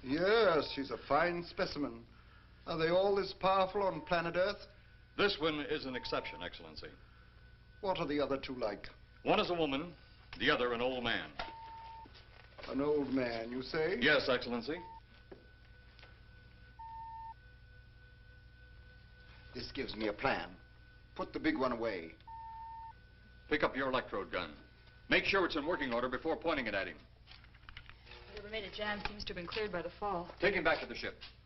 Yes, she's a fine specimen. Are they all this powerful on planet Earth? This one is an exception, Excellency. What are the other two like? One is a woman, the other an old man. An old man, you say? Yes, Excellency. This gives me a plan. Put the big one away. Pick up your electrode gun. Make sure it's in working order before pointing it at him. Whatever made it jam seems to have been cleared by the fall. Take him back to the ship.